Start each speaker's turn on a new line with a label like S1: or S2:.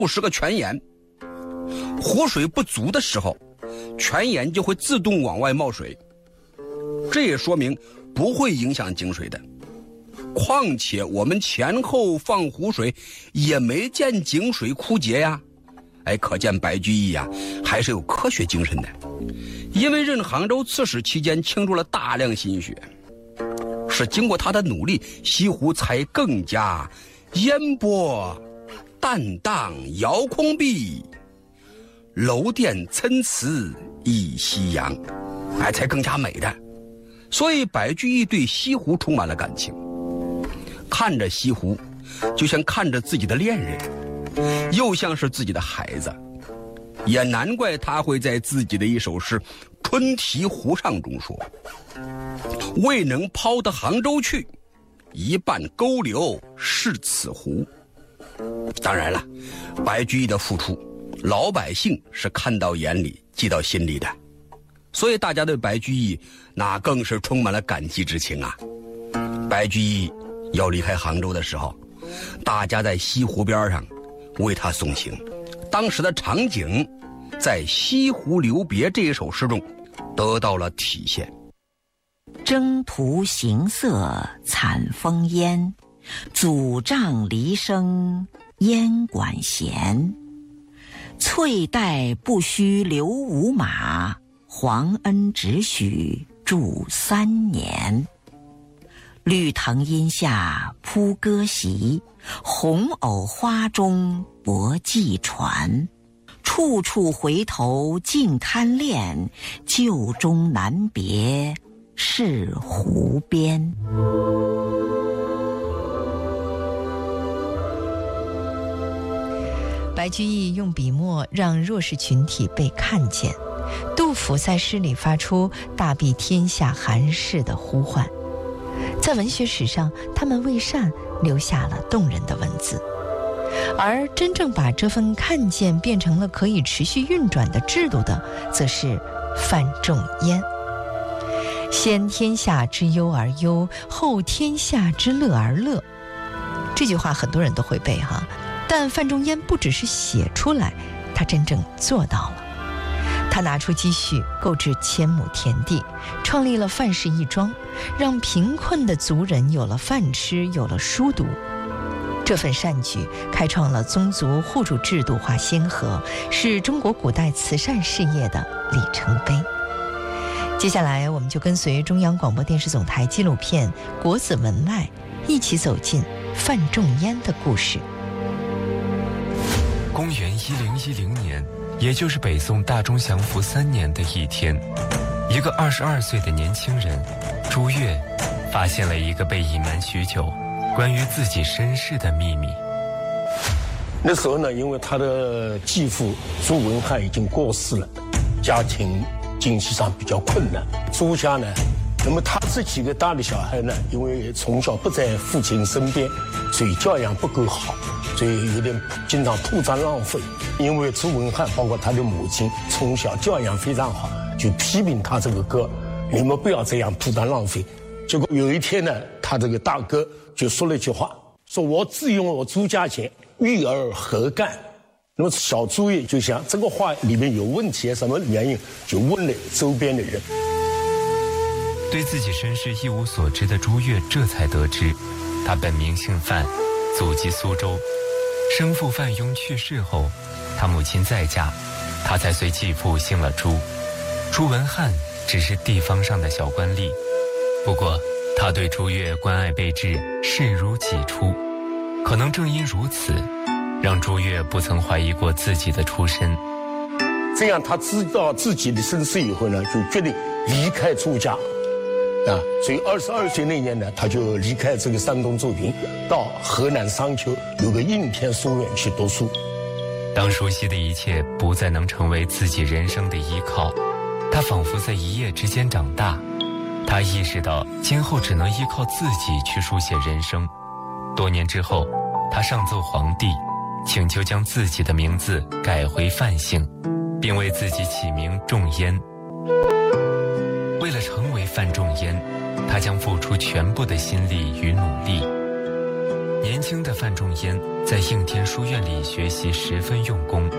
S1: 50个泉眼，湖水不足的时候，泉眼就会自动往外冒水，这也说明不会影响井水的。况且我们前后放湖水也没见井水枯竭呀。可见白居易还是有科学精神的，因为任杭州刺史期间倾注了大量心血，是经过他的努力，西湖才更加烟波淡荡遥空碧，楼殿参差一夕阳，才更加美的。所以白居易对西湖充满了感情，看着西湖就像看着自己的恋人，又像是自己的孩子，也难怪他会在自己的一首诗《春题湖上》中说：未能抛得杭州去，一半勾留是此湖。当然了，白居易的付出，老百姓是看到眼里记到心里的，所以大家对白居易那更是充满了感激之情啊。白居易要离开杭州的时候，大家在西湖边上为他送行，当时的场景在《西湖留别》这一首诗中得到了体现。
S2: 征途行色惨风烟，阻杖离声烟管弦。翠带不须留五马，皇恩只许住3年。绿藤阴下铺歌席，红藕花中泊寄船。处处回头尽贪恋，旧中难别是湖边。
S3: 白居易用笔墨让弱势群体被看见，杜甫在诗里发出大庇天下寒士的呼唤。在文学史上，他们为善留下了动人的文字，而真正把这份看见变成了可以持续运转的制度的，则是范仲淹。先天下之忧而忧，后天下之乐而乐。这句话很多人都会背哈，但范仲淹不只是写出来，他真正做到了。他拿出积蓄购置1000亩田地，创立了范氏义庄，让贫困的族人有了饭吃，有了书读。这份善举开创了宗族互助制度化先河，是中国古代慈善事业的里程碑。接下来我们就跟随中央广播电视总台纪录片《国子文脉》，一起走进范仲淹的故事。
S4: 公元1010年，也就是北宋大中祥符3年的一天，一个22岁的年轻人朱越发现了一个被隐瞒许久关于自己身世的秘密。
S5: 那时候呢，因为他的继父朱文翰已经过世了，家庭经济上比较困难。朱家呢，那么他这几个大的小孩呢，因为从小不在父亲身边，所以教养不够好，所以有点经常铺张浪费。因为朱文翰包括他的母亲从小教养非常好，就批评他这个哥，你们不要这样铺张浪费。结果有一天呢，他这个大哥就说了一句话，说我自用我朱家钱，育儿何干？那么小朱也就想这个话里面有问题，什么原因？就问了周边的人。
S4: 对自己身世一无所知的朱越这才得知，他本名姓范，祖籍苏州。生父范雍去世后，他母亲再嫁，他才随继父姓了朱。朱文翰只是地方上的小官吏，不过他对朱越关爱备至，视如己出。可能正因如此，让朱越不曾怀疑过自己的出身。
S5: 这样他知道自己的身世以后呢，就决定离开朱家所以22岁那年呢，他就离开这个山东周平，到河南商丘有个应天书院去读书。
S4: 当熟悉的一切不再能成为自己人生的依靠，他仿佛在一夜之间长大。他意识到今后只能依靠自己去书写人生。多年之后，他上奏皇帝，请求将自己的名字改回范姓，并为自己起名仲淹。为了成为范仲淹，他将付出全部的心力与努力。 年轻的范仲淹在应天书院里学习十分用功，